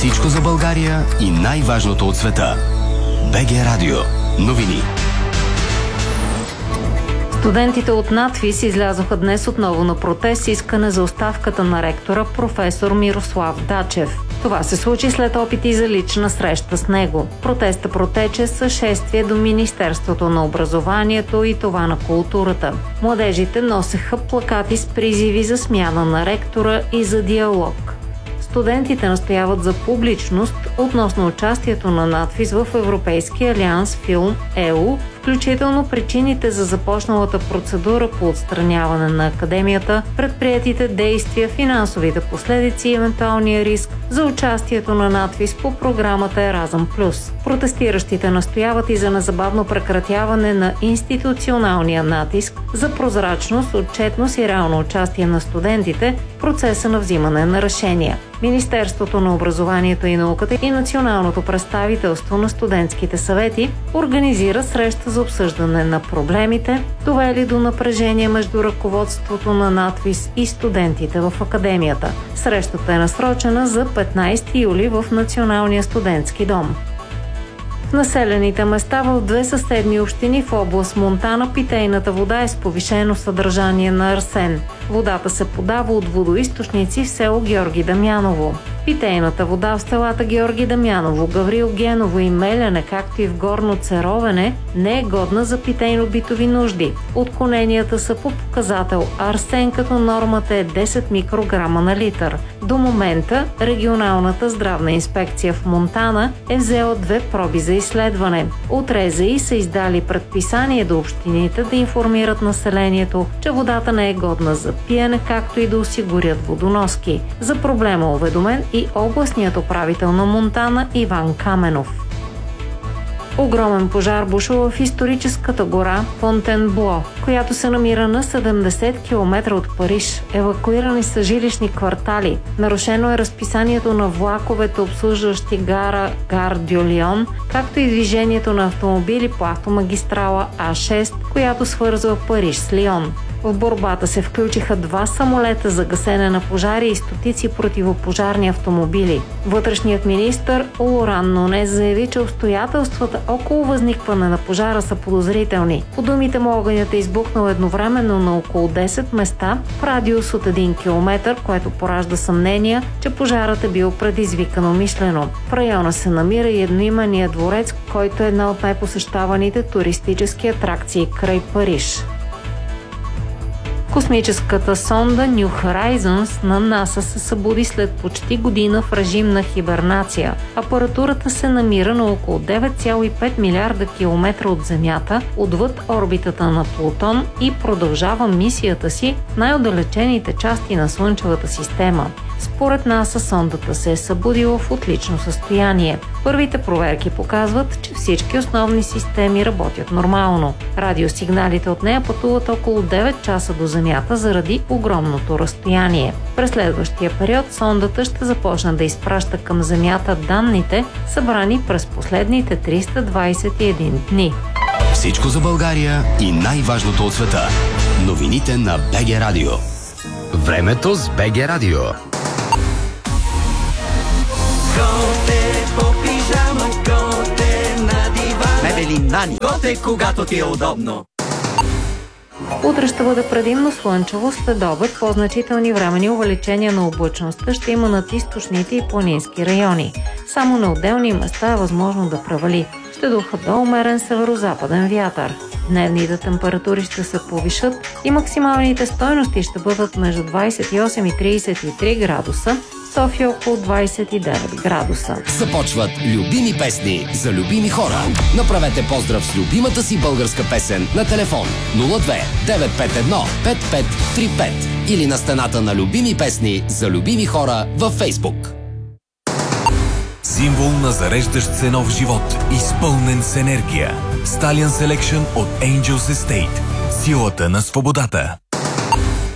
Всичко за България и най-важното от света. БГ Радио. Новини. Студентите от НАТФИЗ излязоха днес отново на протест с искане за оставката на ректора професор Мирослав Дачев. Това се случи след опити за лична среща с него. Протестът протече с шествие до Министерството на образованието и това на културата. Младежите носеха плакати с призиви за смяна на ректора и за диалог. Студентите настояват за публичност относно участието на НАТФИЗ в Европейския алианс Филм ЕУ, включително причините за започналата процедура по отстраняване на академията, предприетите действия, финансовите последици и евентуалния риск за участието на НАТФИЗ по програмата Еразъм Плюс. Протестиращите настояват и за незабавно прекратяване на институционалния натиск за прозрачност, отчетност и реално участие на студентите в процеса на взимане на решения. Министерството на образованието и науката и Националното представителство на студентските съвети организира среща за обсъждане на проблемите, довели до напрежение между ръководството на НАТФИЗ и студентите в академията. Срещата е насрочена за 15 юли в Националния студентски дом. В населените места в две съседни общини в област Монтана питейната вода е с повишено съдържание на арсен. Водата се подава от водоизточници в село Георги Дамяново. Питейната вода в селата Георги Дамяново, Гаврил Геново и Меляне, както и в Горно Церовене, не е годна за питейно-битови нужди. Отклоненията са по показател арсен, като нормата е 10 микрограма на литър. До момента регионалната здравна инспекция в Монтана е взела 2 проби за изследване. От РЗИ са издали предписание до общините да информират населението, че водата не е годна за пиене, както и да осигурят водоноски. За проблема уведомен и областният управител на Монтана Иван Каменов. Огромен пожар бушува в историческата гора Фонтенбло, която се намира на 70 км от Париж. Евакуирани са жилищни квартали. Нарушено е разписанието на влаковете, обслужващи Гар дю Лион, както и движението на автомобили по автомагистрала А6, която свързва Париж с Лион. В борбата се включиха 2 самолета за гасене на пожари и стотици противопожарни автомобили. Вътрешният министър Лоран Нунес заяви, че обстоятелствата около възникване на пожара са подозрителни. По думите му, огънят е избухнал едновременно на около 10 места в радиус от 1 км, което поражда съмнения, че пожарът е бил предизвикан умишлено. В района се намира и едноименният дворец, който е една от най-посещаваните туристически атракции край Париж. Космическата сонда New Horizons на НАСА се събуди след почти година в режим на хибернация. Апаратурата се намира на около 9,5 милиарда километра от Земята, отвъд орбитата на Плутон и продължава мисията си в най-отдалечените части на Слънчевата система. Според НАСА сондата се е събудила в отлично състояние. Първите проверки показват, че всички основни системи работят нормално. Радиосигналите от нея пътуват около 9 часа до Земята заради огромното разстояние. През следващия период сондата ще започне да изпраща към Земята данните, събрани през последните 321 дни. Всичко за България и най-важното от света. Новините на БГ Радио. Времето с БГ Радио. Готе по пижама, готе на дивана. Мебели Нани. Готе, когато ти е удобно. Утре ще бъде предимно слънчево, след обед по-значителни времени увеличения на облачността ще има над източните и планински райони. Само на отделни места е възможно да превали. Ще духа до умерен северо-западен вятър. Дневните температури ще се повишат и максималните стойности ще бъдат между 28 и 33 градуса, София около 29 градуса. Започват любими песни за любими хора. Направете поздрав с любимата си българска песен на телефон 02 951 5535 или на стената на любими песни за любими хора във Фейсбук. Символ на зареждащ се нов живот, изпълнен с енергия. Stallion Selection от Angels Estate. Силата на свободата.